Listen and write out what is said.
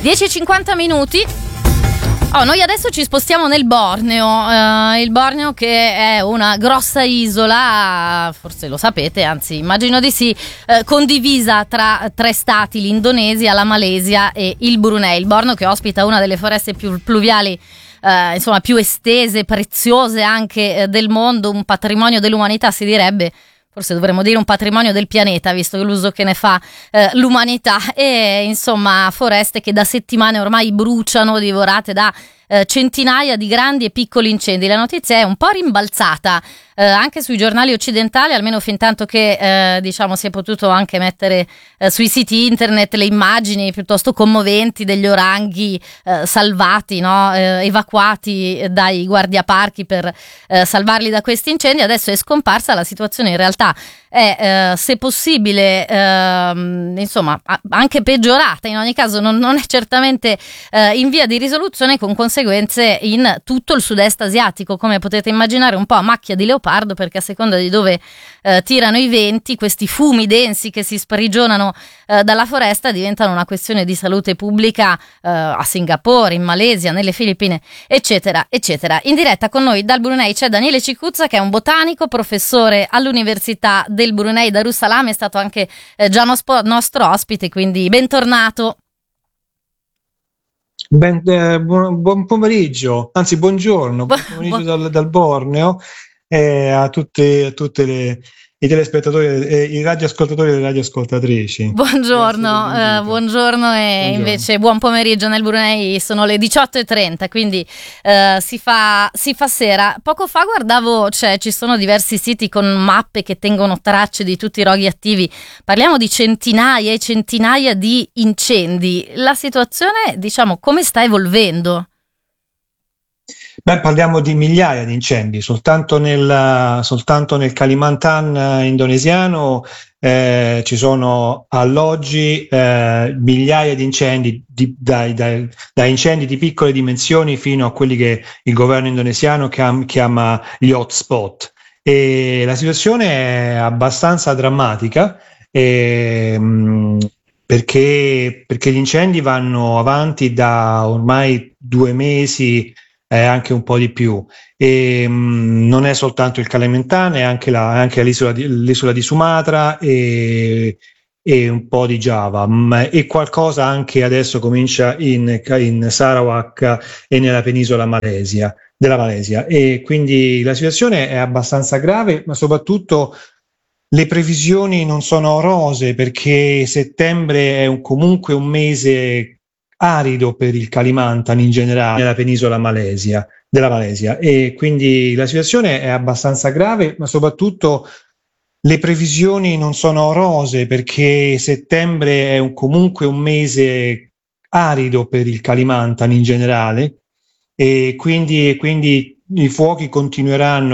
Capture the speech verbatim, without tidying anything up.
dieci e cinquanta minuti. Oh, noi adesso ci spostiamo nel Borneo, uh, il Borneo che è una grossa isola, forse lo sapete, anzi immagino di sì, uh, condivisa tra tre stati, l'Indonesia, la Malesia e il Brunei. Il Borneo che ospita una delle foreste più pluviali, uh, insomma più estese, preziose anche uh, del mondo, un patrimonio dell'umanità si direbbe. Forse dovremmo dire un patrimonio del pianeta, visto l'uso che ne fa eh, l'umanità. E insomma foreste che da settimane ormai bruciano, divorate da eh, centinaia di grandi e piccoli incendi. La notizia è un po' rimbalzata eh, anche sui giornali occidentali, almeno fin tanto che eh, diciamo si è potuto anche mettere eh, sui siti internet le immagini piuttosto commoventi degli oranghi eh, salvati, no? eh, evacuati dai guardiaparchi per eh, salvarli da questi incendi. Adesso è scomparsa, la situazione in realtà è eh, se possibile eh, insomma anche peggiorata, in ogni caso non, non è certamente eh, in via di risoluzione, con conseguenze in tutto il sud-est asiatico, come potete immaginare un po' a macchia di leopardo, perché a seconda di dove eh, tirano i venti, questi fumi densi che si sprigionano eh, dalla foresta diventano una questione di salute pubblica eh, a Singapore, in Malesia, nelle Filippine, eccetera eccetera. In diretta con noi dal Brunei c'è Daniele Cicuzza, che è un botanico, professore all'Università del Brunei Darussalam, è stato anche eh, già nostro, nostro ospite, quindi bentornato. Ben, eh, buon, buon pomeriggio, anzi buongiorno, buon pomeriggio Bu- dal, dal Borneo e a tutte, a tutte le i telespettatori e i radioascoltatori e le radioascoltatrici. Buongiorno, eh, buongiorno e buongiorno. Invece buon pomeriggio nel Brunei, sono le diciotto e trenta, quindi eh, si fa si fa sera. Poco fa guardavo, cioè ci sono diversi siti con mappe che tengono tracce di tutti i roghi attivi. Parliamo di centinaia e centinaia di incendi. La situazione, diciamo, come sta evolvendo? Beh, parliamo di migliaia di incendi, soltanto nel, soltanto nel Kalimantan eh, indonesiano eh, ci sono alloggi eh, migliaia di incendi, di, dai, dai, da incendi di piccole dimensioni fino a quelli che il governo indonesiano chiama, chiama gli hotspot. E la situazione è abbastanza drammatica e, mh, perché, perché gli incendi vanno avanti da ormai due mesi, eh, anche un po' di più, e mh, non è soltanto il Kalimantan, è anche, la, è anche l'isola, di, l'isola di Sumatra e, e un po' di Giava, ma, e qualcosa anche adesso comincia in, in Sarawak e nella penisola Malesia, della Malesia, e quindi la situazione è abbastanza grave, ma soprattutto le previsioni non sono rose, perché settembre è un, comunque un mese arido per il Kalimantan in generale, nella penisola Malesia, della Malesia, e quindi la situazione è abbastanza grave, ma soprattutto le previsioni non sono rose, perché settembre è un, comunque un mese arido per il Kalimantan in generale, e quindi, quindi i fuochi continueranno